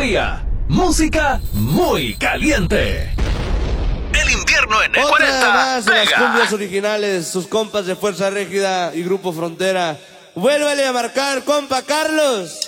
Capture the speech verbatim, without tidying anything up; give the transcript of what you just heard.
fría, música muy caliente. El invierno en el Otra cuarenta más de las pega. cumbias originales, sus compas de Fuerza Régida y Grupo Frontera. Vuélvale a marcar, compa Carlos.